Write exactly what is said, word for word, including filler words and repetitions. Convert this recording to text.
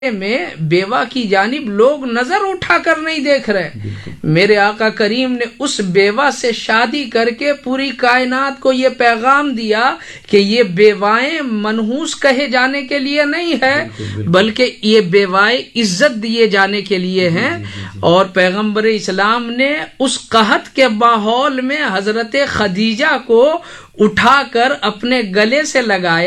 में बेवा की जानिब लोग नजर उठाकर नहीं देख रहे। मेरे आका करीम ने उस बेवा से शादी करके पूरी कायनात को ये पैगाम दिया कि ये बेवाएं मनहूस कहे जाने के लिए नहीं है, बल्कि ये बेवाएं इज्जत दिए जाने के लिए हैं। और पैगंबर इस्लाम ने उस कहत के माहौल में हजरत खदीजा को उठाकर अपने गले से लगाया।